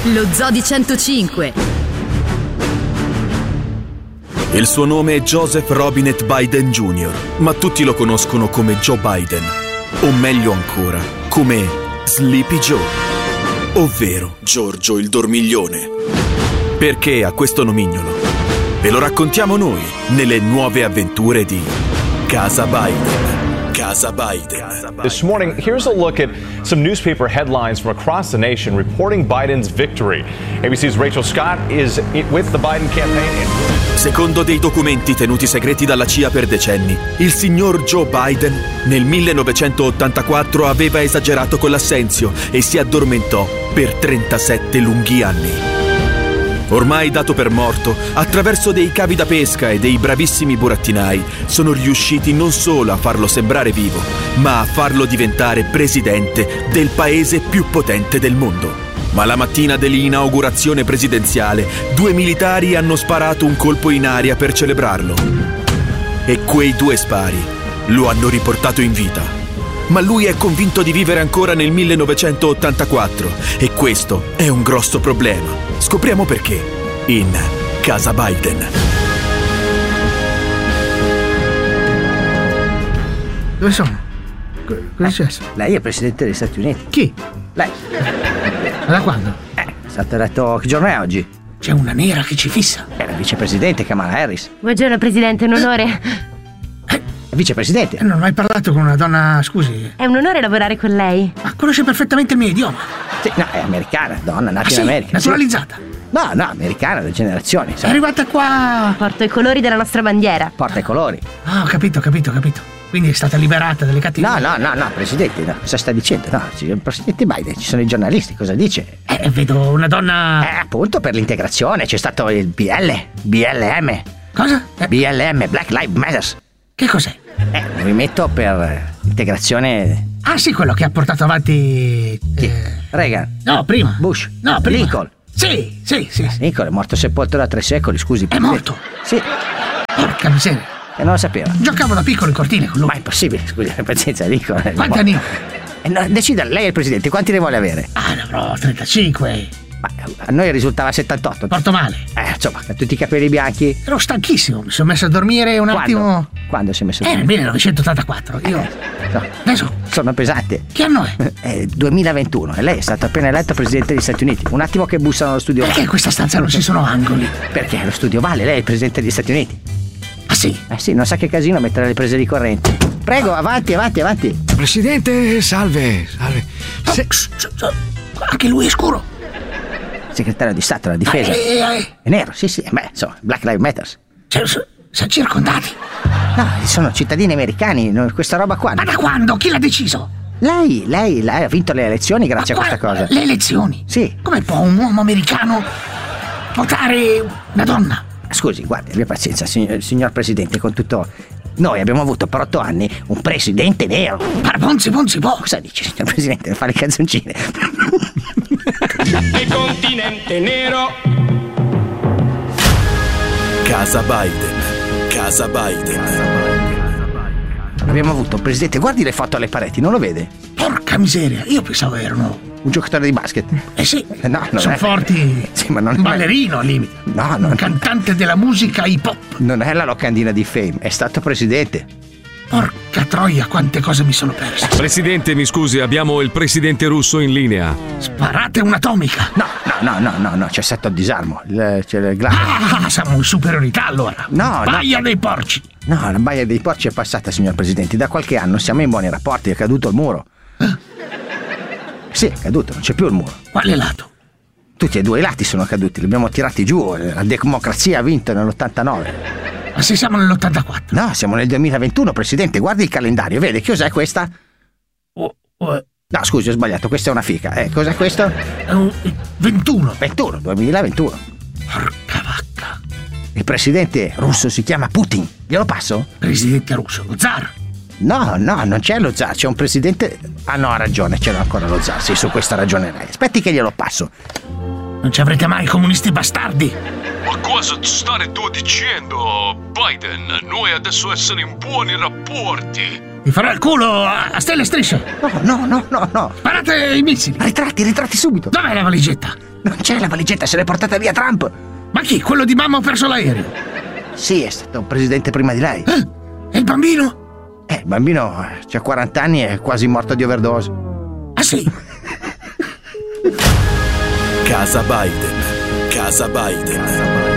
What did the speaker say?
Lo Zoo di 105. Il suo nome è Joseph Robinette Biden Jr., ma tutti lo conoscono come Joe Biden, o meglio ancora, come Sleepy Joe, ovvero Giorgio il Dormiglione. Perché ha questo nomignolo? Ve lo raccontiamo noi nelle nuove avventure di Casa Biden. Casa Biden. This morning, here's a look at some newspaper headlines from across the nation reporting Biden's victory. ABC's Rachel Scott is with the Biden campaign. Secondo dei documenti tenuti segreti dalla CIA per decenni, il signor Joe Biden nel 1984 aveva esagerato con l'assenzio e si addormentò per 37 lunghi anni. Ormai dato per morto, attraverso dei cavi da pesca e dei bravissimi burattinai, sono riusciti non solo a farlo sembrare vivo, ma a farlo diventare presidente del paese più potente del mondo. Ma la mattina dell'inaugurazione presidenziale, 2 militari hanno sparato un colpo in aria per celebrarlo. E quei 2 spari lo hanno riportato in vita. Ma lui è convinto di vivere ancora nel 1984 e questo è un grosso problema. Scopriamo perché in Casa Biden. Dove sono? Cosa è successo? Lei è presidente degli Stati Uniti. Chi? Lei. Ma da quando? È stato eletto. Che giorno è oggi? C'è una nera che ci fissa. È la vicepresidente Kamala Harris. Buongiorno Presidente, un onore. Vicepresidente. Non ho mai parlato con una donna, scusi. È un onore lavorare con lei. Ma conosce perfettamente il mio idioma. Sì, no, è americana, donna, nata in America. Naturalizzata. Sì. No, americana da generazioni. È arrivata qua. Porto i colori della nostra bandiera. Porta i colori. Ah, ho capito. Quindi è stata liberata dalle cattive. No, presidente, no. Cosa sta dicendo? No, il presidente Biden, ci sono i giornalisti, cosa dice? Vedo una donna. Appunto per l'integrazione, c'è stato il BLM. Cosa? BLM, Black Lives Matter. Che cos'è? Movimento per integrazione. Ah, sì, quello che ha portato avanti. Reagan. No, prima. Bush. No, prima. Lincoln. Sì. Lincoln è morto sepolto da 3 secoli, scusi. È morto? Sì. Porca miseria. E non lo sapeva. Giocavo da piccolo in cortile con lui. Ma è impossibile, scusi, pazienza, Lincoln. Quanti anni? No, decida, lei è il presidente, quanti ne vuole avere? Ne avrò 35. Ma a noi risultava 78. Porto male. Insomma, con tutti i capelli bianchi. Ero stanchissimo, mi sono messo a dormire un attimo. Quando si è messo a dormire? Nel 1984. Io. No. Adesso. Sono pesante. Che anno è? È 2021 e lei è stato appena eletto presidente degli Stati Uniti. Un attimo che bussano allo studio. Perché in questa stanza non ci sono angoli? Perché lo studio vale, lei è il presidente degli Stati Uniti. Ah sì? Sì, non sa che casino mettere le prese di corrente. Prego, avanti. Presidente, salve. Anche lui è scuro. Segretario di Stato della Difesa. È nero, sì. Insomma, Black Lives Matter. Siamo circondati. No, sono cittadini americani, questa roba qua. Ma da quando? Chi l'ha deciso? Lei ha vinto le elezioni grazie a questa cosa. Le elezioni? Sì. Come può un uomo americano votare una donna? Scusi, guardi, abbia pazienza, signor Presidente, con tutto. Noi abbiamo avuto per 8 anni un presidente nero. Ma Bonzi, cosa dice, signor Presidente? Fa le canzoncine. Il continente nero. Casa Biden. Abbiamo avuto un presidente, guardi le foto alle pareti, non lo vede? Porca miseria, io pensavo erano un giocatore di basket. Sì. No, non sono è forti. Sì, ma non un ballerino al limite. No, un cantante della musica hip hop. Non è la locandina di Fame, è stato presidente. Porca troia, quante cose mi sono perse. Presidente, mi scusi, abbiamo il presidente russo in linea. Sparate un'atomica. No, c'è stato il disarmo. C'è il siamo in superiorità allora. Baia dei porci. No, la baia dei porci è passata, signor Presidente. Da qualche anno siamo in buoni rapporti, è caduto il muro. Sì, è caduto, non c'è più il muro. Quale lato? Tutti e 2 i lati sono caduti, li abbiamo tirati giù. La democrazia ha vinto nell'89. Ma se siamo nell'84? No, siamo nel 2021, Presidente. Guardi il calendario, vede che cos'è questa? No, scusi, ho sbagliato, questa è una fica. Cos'è questo? È un 21. 2021. Porca vacca. Il presidente russo si chiama Putin. Glielo passo? Presidente russo, lo zar. No, non c'è lo zar, c'è un presidente. No, ha ragione, c'era ancora lo zar. Sì, su questa ragionerei. Aspetti che glielo passo. Non ci avrete mai comunisti bastardi. Ma cosa state tu dicendo, Biden? Noi adesso essere in buoni rapporti. Ti farò il culo a stelle e strisce. No. Sparate i missili. Ritratti subito. Dov'è la valigetta? Non c'è la valigetta, se l'è portata via Trump. Ma chi? Quello di mamma ha perso l'aereo? Sì, è stato un presidente prima di lei. E il bambino? Il bambino c'ha 40 anni e è quasi morto di overdose. Ah sì? Casa Biden.